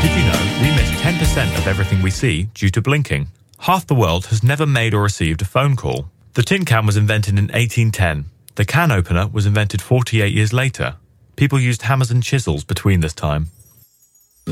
Did you know we miss 10% of everything we see due to blinking? Half the world has never made or received a phone call. The tin can was invented in 1810. The can opener was invented 48 years later. People used hammers and chisels between this time.